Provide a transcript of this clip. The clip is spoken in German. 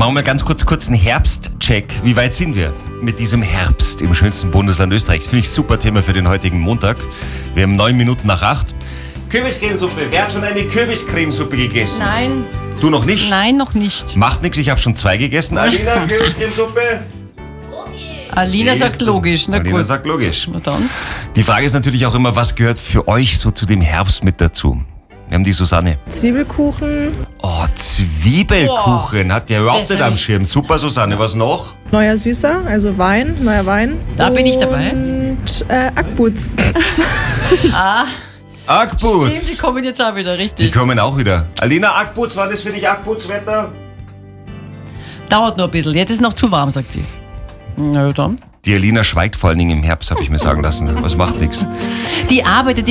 Machen wir ganz kurz einen Herbstcheck. Wie weit sind wir mit diesem Herbst im schönsten Bundesland Österreichs? Finde ich super Thema für den heutigen Montag. Wir haben 9 Minuten nach 8. Kürbiscremesuppe. Wer hat schon eine Kürbiscremesuppe gegessen? Nein. Du noch nicht? Nein, noch nicht. Macht nichts, ich habe schon 2 gegessen. Alina, Kürbiscremesuppe? Alina sagt logisch. Na Alina gut. sagt logisch. Na dann. Die Frage ist natürlich auch immer, was gehört für euch so zu dem Herbst mit dazu? Wir haben die Susanne. Zwiebelkuchen, Oh, Zwiebelkuchen hat der überhaupt Das nicht hab am ich- Schirm. Super, Susanne. Was noch? neuer Süßer, also Wein, neuer Wein. Da bin ich dabei. Und Ackboots. Stimmt, die Ackboots. kommen jetzt auch wieder, Die richtig. kommen auch wieder. Alina, Ackboots, war das für dich Ackboots-Wetter? Dauert noch ein bisschen. Jetzt ist noch zu warm, sagt sie. Na dann. Die Alina schweigt vor allen Dingen im Herbst, habe ich mir sagen lassen. Was macht nichts. Die arbeitet